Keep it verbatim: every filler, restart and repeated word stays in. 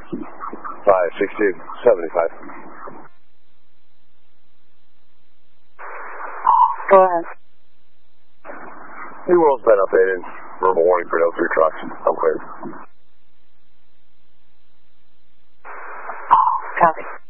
five sixty, seventy-five. Go ahead. New World's been updated. Verbal warning for no three trucks. I'm clear. Copy.